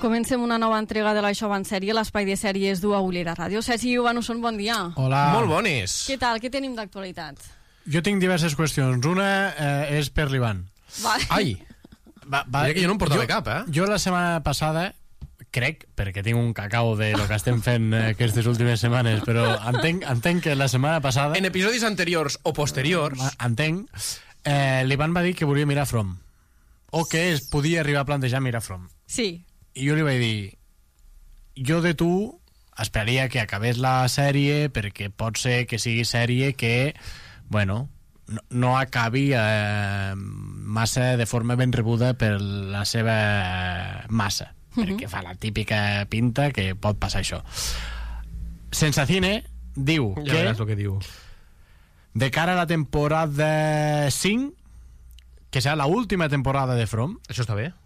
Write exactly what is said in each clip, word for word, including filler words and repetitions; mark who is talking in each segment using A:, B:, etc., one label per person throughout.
A: Comencem una nova entrega de l'Això va en sèrie, l'espai de sèries d'U A Ullera Ràdio. Sergi Ivanusson, bon dia.
B: Hola.
C: Molt bones.
A: Què tal? Què tenim d'actualitat?
B: Jo tinc diverses qüestions. Una eh, és per l'Ivan.
A: Vale.
C: Ai,
B: Va, va,
C: Diria que jo no em portava
B: jo,
C: cap, eh?
B: Jo la setmana passada, crec, perquè tinc un cacau de lo que estem fent eh, aquestes últimes setmanes, però entenc, entenc que la setmana passada...
C: En episodis anteriors o posteriors...
B: Entenc. Eh, L'Ivan va dir que volia mirar From. O que es podia arribar a plantejar mirar From.
A: Sí.
B: I jo li vaig dir, jo de tu esperaria que acabés la sèrie perquè pot ser que sigui sèrie que, bueno, no, no acabi eh, massa de forma ben rebuda per la seva massa, uh-huh. perquè fa la típica pinta que pot passar això. Sensacine diu
C: Ja
B: que,
C: veràs el que diu.
B: de cara a la temporada cinc, que serà l'última temporada de From,
C: Això està bé.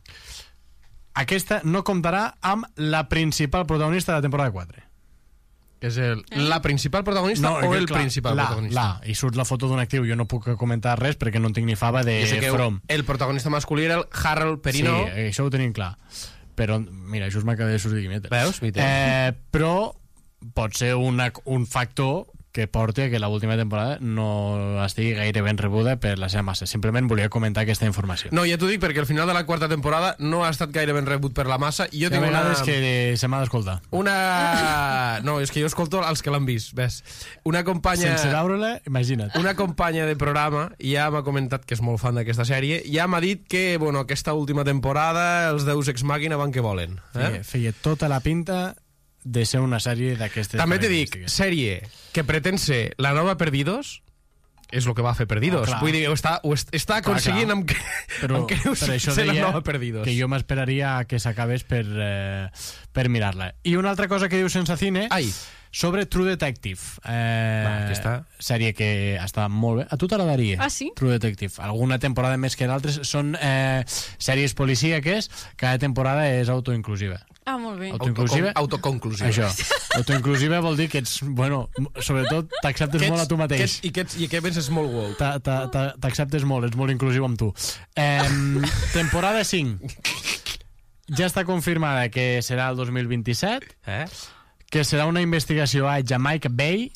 B: aquesta no comptarà amb la principal protagonista de la temporada quatre.
C: Que és el, la principal protagonista o el
B: clar,
C: principal
B: la,
C: protagonista?
B: La, i surt la foto d'un actiu. Jo no puc comentar res perquè no en tinc ni fava de
C: Jo sé que
B: From.
C: el protagonista masculí era el Harold Perrineau.
B: Sí, això ho tenim clar. Però, mira, just m'acaba de sortir guimetes.
C: Veus?
B: Eh, però pot ser una, un factor que porti a que l'última temporada no estigui gaire ben rebuda per la seva massa. Simplement volia comentar aquesta informació.
C: No, ja t'ho dic perquè al final de la quarta temporada no ha estat gaire ben rebut per la massa i jo
B: Hi ha
C: tinc una...
B: vegades que se m'ha d'escoltar.
C: Una... No, és que jo escolto els que l'han vist, ves? Una companya...
B: Sense veure-la, imagina't.
C: Una companya de programa ja m'ha comentat que és molt fan d'aquesta sèrie, ja m'ha dit que, bueno, aquesta última temporada els Deus Ex Machina van que volen. Eh?
B: Feia, feia tota la pinta de ser una sèrie d'aquestes...
C: També t'he dic, sèrie que pretén ser la nova Perdidos, és el que va fer Perdidos.
B: Oh,
C: Vull dir, ho està, ho est- està aconseguint
B: clar.
C: amb que,
B: Però
C: amb que no
B: per això
C: ser la
B: deia
C: nova Perdidos.
B: que jo m'esperaria a que s'acabés per, eh, per mirar-la. I una altra cosa que diu Sensacine
C: Ai,
B: sobre True Detective. Eh,
C: Va, aquesta.
B: Sèrie que està molt bé. A tu t'agradaria?
A: Ah, sí?
B: True Detective. Alguna temporada més que d'altres. Són eh, sèries policíaques. Cada temporada és autoinclusiva.
A: Ah, molt bé.
B: Autoinclusiva?
C: Autoconclusiva.
B: Això. Autoinclusiva vol dir que ets, bueno, sobretot t'acceptes
C: Que ets-
B: molt a tu mateix.
C: que ets- I que, ets, i que penses molt woke.
B: Ta- ta- ta- T'acceptes molt, ets molt inclusiu amb tu. Eh, temporada cinc. Ja està confirmada que serà el dos mil vint-i-set,
C: Eh?
B: que serà una investigació a Jamaica Bay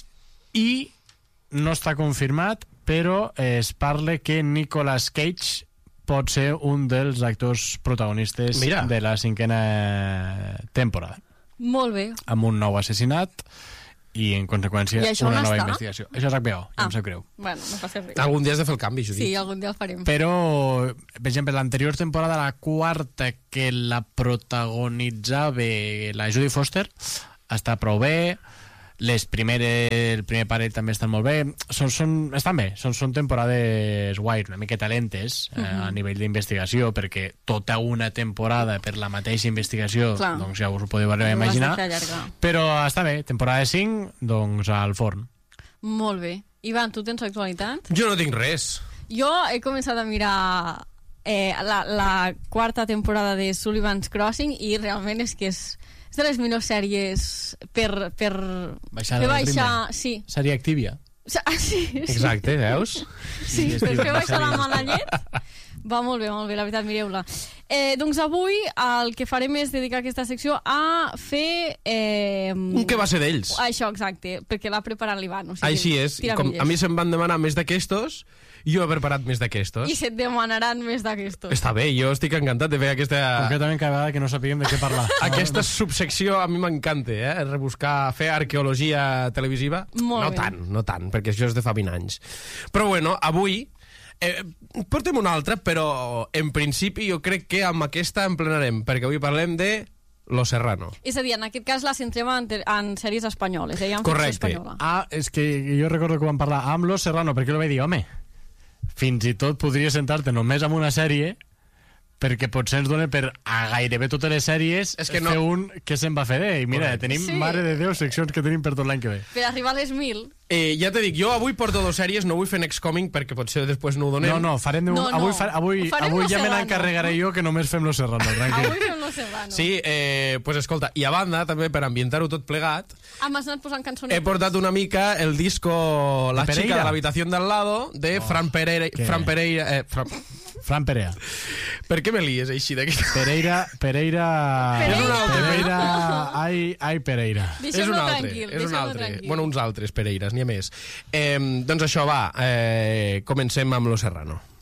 B: i no està confirmat, però es parla que Nicolas Cage pot ser un dels actors protagonistes
C: Mira.
B: de la cinquena temporada,
A: Molt bé.
B: amb un nou assassinat i, en conseqüència,
A: I això
B: una
A: on
B: nova
A: està?
B: investigació. Això és H B O, ja
A: Ah.
B: em sap greu.
A: Bueno, no passa res.
C: Algun dia has de fer el canvi, Judit.
A: Sí, algun dia el farem.
B: Però, per exemple, l'anterior temporada, la quarta, que la protagonitzava la Judy Foster, està prou bé. Les primeres, el primer parell també estan molt bé. Són, són, estan bé, són, són temporades guai, una miqueta lentes eh,
A: Mhm.
B: a nivell d'investigació, perquè tota una temporada per la mateixa investigació,
A: Clar.
B: doncs ja us ho podeu arribar a
A: No ho has de
B: imaginar.
A: fer allargar.
B: Però està bé, temporada cinc, doncs al forn.
A: Molt bé. Ivan, tu tens actualitat?
C: Jo no tinc res.
A: Jo he començat a mirar eh, la, la quarta temporada de Sullivan's Crossing i realment és que és, és de les millors sèries per, per
B: Baixar
A: fer
B: el
A: baixar...
B: ritme.
A: Sí.
B: Seria Activia.
A: Ah, sí, sí.
C: Exacte, veus?
A: Sí,
B: Sí,
A: per
B: estic
A: fer baixar la
B: baixant.
A: mala llet. Va molt bé, molt bé, la veritat, mireu-la. Eh, doncs avui el que farem és dedicar aquesta secció a fer... Eh,
C: Un que va ser d'ells.
A: Això, exacte, perquè l'ha preparat l'Ivan. O sigui,
C: Així és.
A: tira
C: Com
A: milles.
C: a mi se'm van demanar més d'aquestos, jo he preparat més d'aquestos.
A: I se't demanaran més d'aquestos.
C: Està bé, jo estic encantat de fer aquesta...
B: Concretament cada vegada que no sapiguem de què parlar.
C: Aquesta subsecció a mi m'encanta, eh? Rebuscar, fer arqueologia televisiva.
A: Molt
C: no
A: bé.
C: tant, no tant, perquè això és de fa vint anys. Però bueno, avui eh, portem una altra, però en principi jo crec que amb aquesta emplenarem, perquè avui parlem de Lo Serrano.
A: És a dir, en aquest cas la centrem en, en sèries espanyoles, eh? En ficció
C: Correcte.
A: espanyola.
B: Ah, és que jo recordo que vam parlar amb Lo Serrano, perquè jo li vaig dir, home, fins i tot podria sentar-te només amb una sèrie, perquè potser ens dona per a gairebé totes les sèries
C: És que no-
B: fer un que se'n va fer bé. I mira,
C: Correcte.
B: tenim,
A: Sí.
B: mare de Déu, seccions que tenim per tot l'any que ve.
A: Per arribar a les mil...
C: Eh, ja t'he dit, jo avui porto dos sèries, no vull fer Next Coming perquè potser després no ho donem.
B: No, no, farem de un...
A: No, no.
B: Avui, fa... avui,
A: Ho farem
B: avui
A: Lo
B: ja me
A: Serrano.
B: n'encarregaré jo, que només fem Lo Serrano, tranquil.
A: Avui fem Lo Serrano.
C: Sí, eh, pues escolta, i a banda, també per ambientar-ho tot plegat,
A: Ah, m'has anat posant cançonetes.
C: he portat una mica el disco La
B: De
C: chica
B: Pereira.
C: de l'habitació del lado de
B: Oh,
C: Fran Pereira...
B: què?
C: Fran Pereira... Eh, Fran,
B: Fran Perea.
C: Per què me lies així d'aquesta?
B: Pereira... Pereira...
A: Pereira.
C: És un altre.
B: Pereira... Ai, ai, Pereira.
C: És un
A: Deixem-lo
C: altre,
A: tranquil.
C: és un
A: deixem-lo
C: altre.
A: tranquil.
C: Bueno, uns altres Pereiras, n'hi ha més. Eh, doncs això, va, eh, comencem amb Lo Serrano.